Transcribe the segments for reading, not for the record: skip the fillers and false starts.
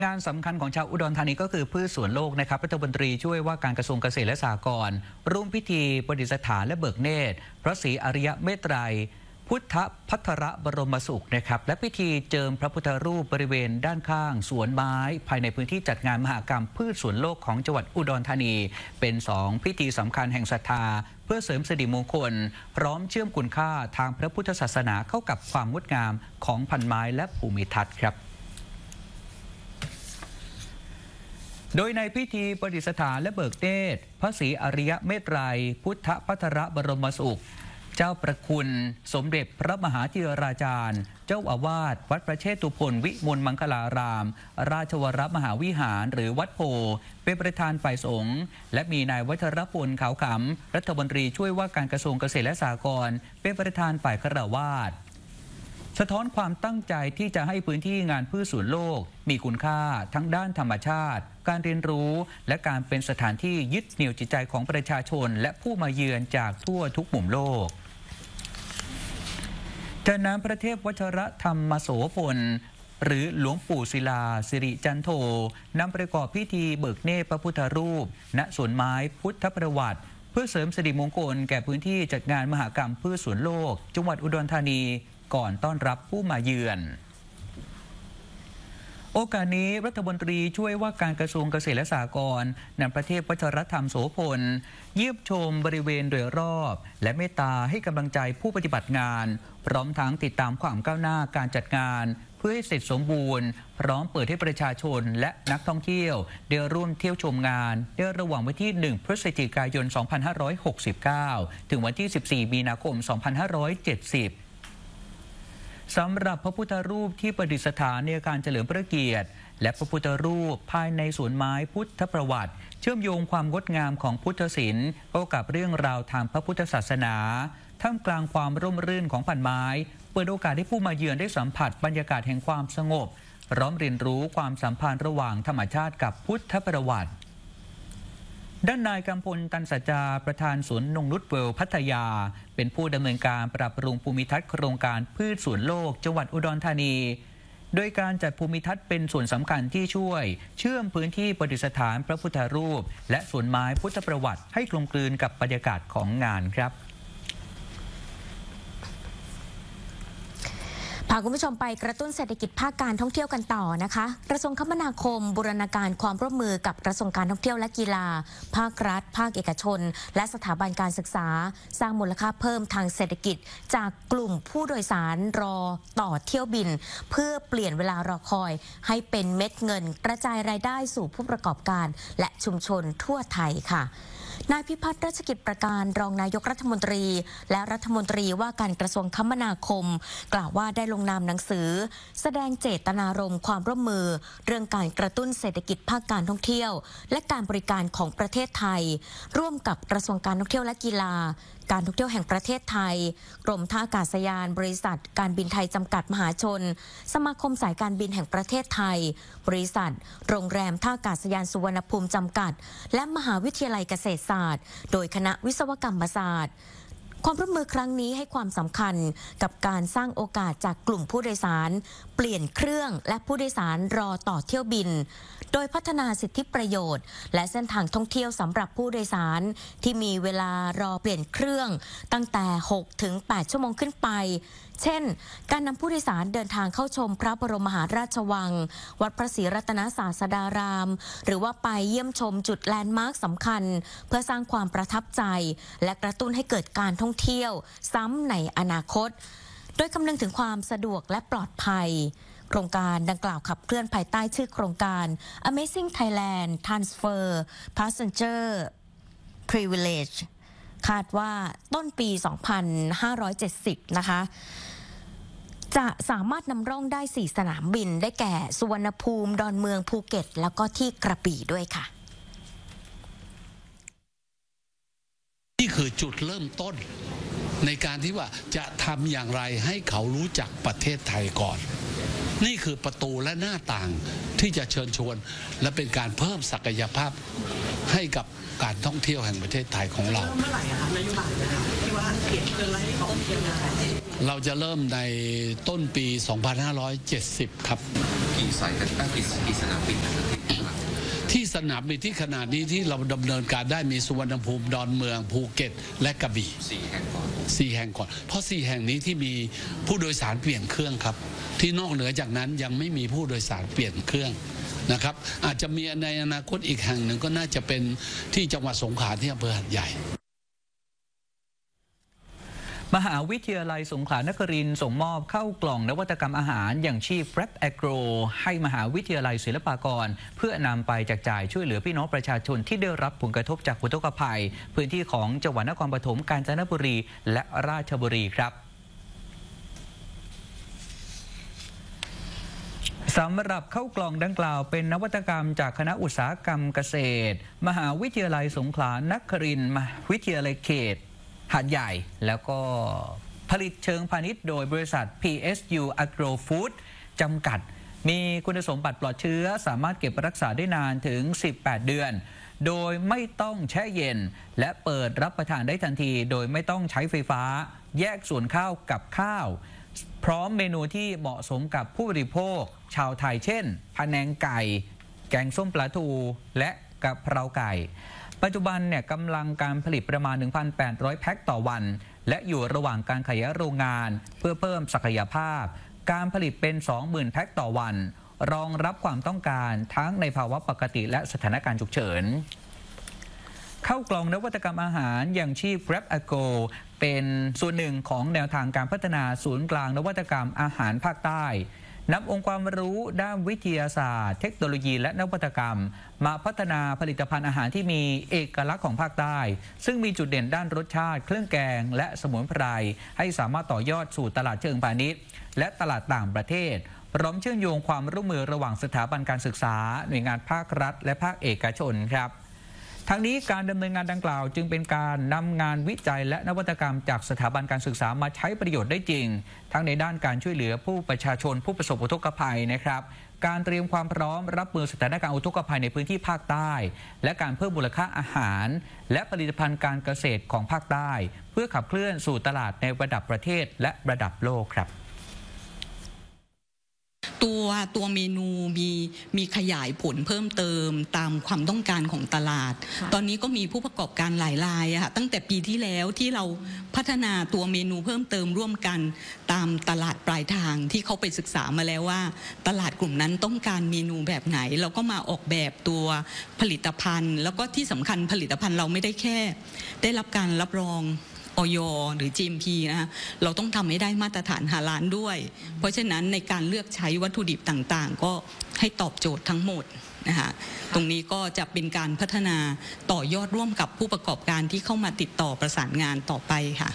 งานสำคัญของชาวอุดรธานีก็คือพืชสวนโลกนะครับรัฐมนตรีช่วยว่าการกระทรวงเกษตรและสหกรณ์ร่วมพิธีประดิษฐานและเบิกเนตรพระศรีอริยเมตไตรพุทธภัทรบรมสุขนะครับและพิธีเจิมพระพุทธรูปบริเวณด้านข้างสวนไม้ภายในพื้นที่จัดงานมหกรรมพืชสวนโลกของจังหวัดอุดรธานีเป็น2พิธีสำคัญแห่งศรัทธาเพื่อเสริมสิริมงคลพร้อมเชื่อมคุณค่าทางพระพุทธศาสนาเข้ากับความงดงามของพันไม้และภูมิทัศน์ครับโดยในพิธีประดิษฐานและเบิกเนตรพระศรีอริยเมตไตรพุทธภัทรบรมสุขเจ้าประคุณสมเด็จพระมหาธีราจารย์เจ้าอาวาสวัดพระเชตุพนวิมลมังคลาราม ราชวรมหาวิหารหรือวัดโพเป็นประธานฝ่ายสงฆ์และมีนายวัชรพลขาวขำรัฐมนตรีช่วยว่าการกระทรวงเกษตรและสหกรณ์เป็นประธานฝ่ายฆราวาสสะท้อนความตั้งใจที่จะให้พื้นที่งานพืชสวนโลกมีคุณค่าทั้งด้านธรรมชาติการเรียนรู้และการเป็นสถานที่ยึดเหนี่ยวจิตใจของประชาชนและผู้มาเยือนจากทั่วทุกมุมโลกจากนั้นพระเทพวชรธรรมโสพลหรือหลวงปู่ศิลาสิริจันโทนำประกอบพิธีเบิกเนตรพระพุทธรูปณสวนไม้พุทธประวัติเพื่อเสริมสิริมงคลแก่พื้นที่จัดงานมหกรรมพืชสวนโลกจังหวัดอุดรธานีก่อนต้อนรับผู้มาเยือนโอกาสนี้รัฐมนตรีช่วยว่าการกระทรวงเกษตรและสหกรณ์นำพระเทพวชรธรรมโสพลเยี่ยมชมบริเวณโดยรอบและเมตตาให้กำลังใจผู้ปฏิบัติงานพร้อมทั้งติดตามความก้าวหน้าการจัดงานเพื่อให้เสร็จสมบูรณ์พร้อมเปิดให้ประชาชนและนักท่องเที่ยวได้ร่วมเที่ยวชมงานในระหว่างวันที่1พฤศจิกายน2569ถึงวันที่14มีนาคม2570สำหรับพระพุทธรูปที่ประดิษฐานในอาคารเฉลิมพระเกียรติและพระพุทธรูปภายในสวนไม้พุทธประวัติเชื่อมโยงความงดงามของพุทธศิลป์เข้ากับเรื่องราวทางพระพุทธศาสนาท่ามกลางความร่มรื่นของพันไม้เปิดโอกาสให้ผู้มาเยือนได้สัมผัสบรรยากาศแห่งความสงบพร้อมเรียนรู้ความสัมพันธ์ระหว่างธรรมชาติกับพุทธประวัติด้านนายกำพลตันสัจจาประธานสวนนงนุชเวิลด์พัทยาเป็นผู้ดำเนินการปรับปรุงภูมิทัศน์โครงการพืชสวนโลกจังหวัดอุดรธานีโดยการจัดภูมิทัศน์เป็นส่วนสำคัญที่ช่วยเชื่อมพื้นที่ประดิษฐานพระพุทธรูปและสวนไม้พุทธประวัติให้กลมกลืนกับบรรยากาศของงานครับพาคุณผู้ชมไปกระตุ้นเศรษฐกิจภาคการท่องเที่ยวกันต่อนะคะกระทรวงคมนาคมบูรณาการความร่วมมือกับกระทรวงการท่องเที่ยวและกีฬาภาครัฐภาคเอกชนและสถาบันการศึกษาสร้างมูลค่าเพิ่มทางเศรษฐกิจจากกลุ่มผู้โดยสารรอต่อเที่ยวบินเพื่อเปลี่ยนเวลารอคอยให้เป็นเม็ดเงินกระจายรายได้สู่ผู้ประกอบการและชุมชนทั่วไทยค่ะนายพิพัฒน์รัชกิจประการรองนายกรัฐมนตรีและรัฐมนตรีว่าการกระทรวงคมนาคมกล่าวว่าได้ลงนามหนังสือแสดงเจตนารมณ์ความร่วมมือเรื่องการกระตุ้นเศรษฐกิจภาคการท่องเที่ยวและการบริการของประเทศไทยร่วมกับกระทรวงการท่องเที่ยวและกีฬาการท่องเที่ยวแห่งประเทศไทยกรมท่าอากาศยานบริษัทการบินไทยจำกัดมหาชนสมาคมสายการบินแห่งประเทศไทยบริษัทโรงแรมท่าอากาศยานสุวรรณภูมิจำกัดและมหาวิทยาลัยเกษตรศาสตร์โดยคณะวิศวกรรมศาสตร์ความร่วมมือครั้งนี้ให้ความสำคัญกับการสร้างโอกาสจากกลุ่มผู้โดยสารเปลี่ยนเครื่องและผู้โดยสารรอต่อเที่ยวบินโดยพัฒนาสิทธิประโยชน์และเส้นทางท่องเที่ยวสำหรับผู้โดยสารที่มีเวลารอเปลี่ยนเครื่องตั้งแต่ 6-8 ชั่วโมงขึ้นไปเช่นการนำผู้โดยสารเดินทางเข้าชมพระบรมมหาราชวังวัดพระศรีรัตนศาสดารามหรือว่าไปเยี่ยมชมจุดแลนด์มาร์คสำคัญเพื่อสร้างความประทับใจและกระตุ้นให้เกิดการท่องเที่ยวซ้ำในอนาคตโดยคำนึงถึงความสะดวกและปลอดภัยโครงการดังกล่าวขับเคลื่อนภายใต้ชื่อโครงการ Amazing Thailand Transfer Passenger Privilege คาดว่าต้นปี 2570 นะคะจะสามารถนำร่องได้ 4 สนามบินได้แก่สุวรรณภูมิดอนเมืองภูเก็ตแล้วก็ที่กระบี่ด้วยค่ะนี่คือจุดเริ่มต้นในการที่ว่าจะทำอย่างไรให้เขารู้จักประเทศไทยก่อนนี่คือประตูและหน้าต่างที่จะเชิญชวนและเป็นการเพิ่มศักยภาพให้กับการท่องเที่ยวแห่งประเทศไทยของเราเมื่อไหร่คะนโยบายนะคะที่ว่าเปลี่ยนเกินอะไรให้เขาเที่ยวได้เราจะเริ่มในต้นปี 2570 ครับกี่สายการบินกี่สนามบินที่สนามบินที่ขนาดนี้ที่เราดำเนินการได้มีสุวรรณภูมิดอนเมืองภูเก็ตและกระบี่4 แห่งก่อนเพราะ4 แห่งนี้ที่มีผู้โดยสารเปลี่ยนเครื่องครับที่นอกเหนือจากนั้นยังไม่มีผู้โดยสารเปลี่ยนเครื่องนะครับอาจจะมีในอนาคตอีกแห่งหนึ่งก็น่าจะเป็นที่จังหวัดสงขลาที่อำเภอหาดใหญ่มหาวิทยาลัยสงขลานครินทร์ส่งมอบเข้ากล่องนวัตกรรมอาหารอย่างชีพ Prep Agro ให้มหาวิทยาลัยศิลปากรเพื่อนำไปแจกจ่ายช่วยเหลือพี่น้องประชาชนที่ได้รับผลกระทบจากอุทกภัยพื้นที่ของจังหวัดนครปฐมกาญจนบุรีและราชบุรีครับสำหรับข้าวกล่องดังกล่าวเป็นนวัตกรรมจากคณะอุตสาหกรรมเกษตรมหาวิทยาลัยสงขลานครินทร์วิทยาลัยเขตหาดใหญ่แล้วก็ผลิตเชิงพาณิชย์โดยบริษัท PSU Agro Food จำกัดมีคุณสมบัติปลอดเชื้อสามารถเก็บรักษาได้นานถึง18 เดือนโดยไม่ต้องแช่เย็นและเปิดรับประทานได้ทันทีโดยไม่ต้องใช้ไฟฟ้าแยกส่วนข้าวกับข้าวพร้อมเมนูที่เหมาะสมกับผู้บริโภคชาวไทยเช่นพะแนงไก่แกงส้มปลาทูและกะเพราไก่ปัจจุบันเนี่ยกำลังการผลิตประมาณ 1,800 แพ็คต่อวันและอยู่ระหว่างการขยายโรงงานเพื่อเพิ่มศักยภาพการผลิตเป็น 20,000 แพ็คต่อวันรองรับความต้องการทั้งในภาวะปกติและสถานการณ์ฉุกเฉินเข้ากล่องนวัตกรรมอาหารอย่างชีพ Prep Agro เป็นส่วนหนึ่งของแนวทางการพัฒนาศูนย์กลางนวัตกรรมอาหารภาคใต้นำองค์ความรู้ด้านวิทยาศาสตร์เทคโนโลยีและนวัตกรรมมาพัฒนาผลิตภัณฑ์อาหารที่มีเอกลักษณ์ของภาคใต้ซึ่งมีจุดเด่นด้านรสชาติเครื่องแกงและสมุนไพรให้สามารถต่อยอดสู่ตลาดเชิงพาณิชย์และตลาดต่างประเทศพร้อมเชื่อมโยงความร่วมมือระหว่างสถาบันการศึกษาหน่วยงานภาครัฐและภาคเอกชนครับทั้งนี้การดำเนินงานดังกล่าวจึงเป็นการนำงานวิจัยและนวัตกรรมจากสถาบันการศึกษามาใช้ประโยชน์ได้จริงทั้งในด้านการช่วยเหลือผู้ประชาชนผู้ประสบอุทกภัยนะครับการเตรียมความพร้อมรับมือสถานการณ์อุทกภัยในพื้นที่ภาคใต้และการเพิ่มมูลค่าอาหารและผลิตภัณฑ์การเกษตรของภาคใต้เพื่อขับเคลื่อนสู่ตลาดในระดับประเทศและระดับโลกครับตัวเมนูมีขยายผลเพิ่มเติมตามความต้องการของตลาดตอนนี้ก็มีผู้ประกอบการหลายรายค่ะตั้งแต่ปีที่แล้วที่เราพัฒนาตัวเมนูเพิ่มเติมร่วมกันตามตลาดปลายทางที่เขาไปศึกษามาแล้วว่าตลาดกลุ่มนั้นต้องการเมนูแบบไหนเราก็มาออกแบบตัวผลิตภัณฑ์แล้วก็ที่สำคัญผลิตภัณฑ์เราไม่ได้แค่ได้รับการรับรองอย.หรือ GMP นะคะเราต้องทำให้ได้มาตรฐานฮาลาลด้วยเพราะฉะนั้นในการเลือกใช้วัตถุดิบต่างๆก็ให้ตอบโจทย์ทั้งหมดนะคะตรงนี้ก็จะเป็นการพัฒนาต่อยอดร่วมกับผู้ประกอบการที่เข้ามาติดต่อประสานงานต่อไปค่ะ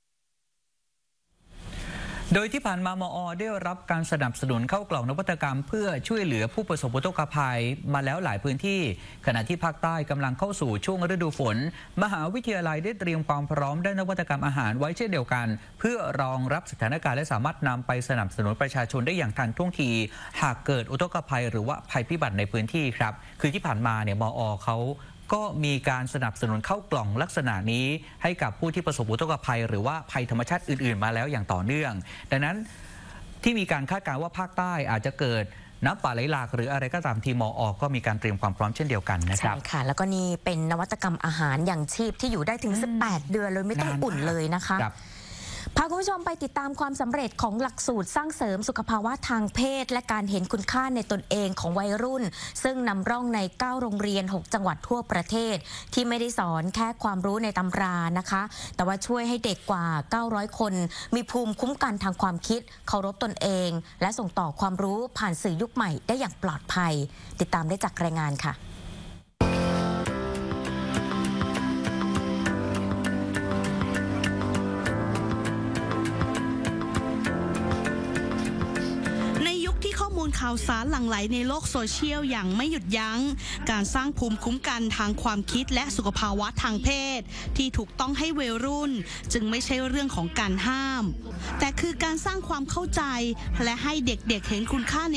โดยที่ผ่านมามอ.ได้รับการสนับสนุนเข้ากล่องนวัตกรรมเพื่อช่วยเหลือผู้ประสบอุทกภัยมาแล้วหลายพื้นที่ขณะที่ภาคใต้กำลังเข้าสู่ช่วงฤดูฝนมหาวิทยาลัยได้เตรียมความพร้อมด้านนวัตกรรมอาหารไว้เช่นเดียวกันเพื่อรองรับสถานการณ์และสามารถนำไปสนับสนุนประชาชนได้อย่างทันท่วงทีหากเกิดอุทกภัยหรือว่าภัยพิบัติในพื้นที่ครับคือที่ผ่านมาเนี่ยมอ.เขาก็มีการสนับสนุนเข้ากล่องลักษณะนี้ให้กับผู้ที่ประสบอุทกภัยหรือว่าภัยธรรมชาติอื่นๆมาแล้วอย่างต่อเนื่องดังนั้นที่มีการคาดการณ์ว่าภาคใต้อาจจะเกิดน้ำป่าไหลหลากหรืออะไรก็ตามที่มอ.ก็มีการเตรียมความพร้อมเช่นเดียวกันนะครับใช่ค่ะแล้วก็นี่เป็นนวัตกรรมอาหารอย่างชีพที่อยู่ได้ถึง18 เดือนเลยไม่ต้องอุ่นเลยนะคะพาคุณผู้ชมไปติดตามความสำเร็จของหลักสูตรสร้างเสริมสุขภาวะทางเพศและการเห็นคุณค่าในตนเองของวัยรุ่นซึ่งนำร่องใน9โรงเรียน6จังหวัดทั่วประเทศที่ไม่ได้สอนแค่ความรู้ในตำรานะคะแต่ว่าช่วยให้เด็กกว่า900คนมีภูมิคุ้มกันทางความคิดเคารพตนเองและส่งต่อความรู้ผ่านสื่อยุคใหม่ได้อย่างปลอดภัยติดตามได้จากรายงานค่ะข่าวสารหลั่งไหลในโลกโซเชียลอย่างไม่หยุดยั้งการสร้างภูมิคุ้มกันทางความคิดและสุขภาวะทางเพศที่ถูกต้องให้วัยรุ่นจึงไม่ใช่เรื่องของการห้ามแต่คือการสร้างความเข้าใจและให้เด็กๆเห็นคุณค่าใน